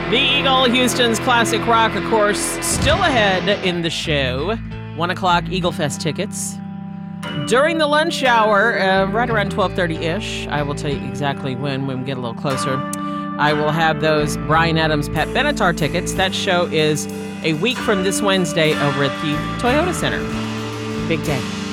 The Eagle, Houston's classic rock, of course, still ahead in the show. 1 o'clock Eagle Fest tickets. During the lunch hour, right around 12:30-ish, I will tell you exactly when we get a little closer, I will have those Bryan Adams, Pat Benatar tickets. That show is a week from this Wednesday over at the Toyota Center. Big day.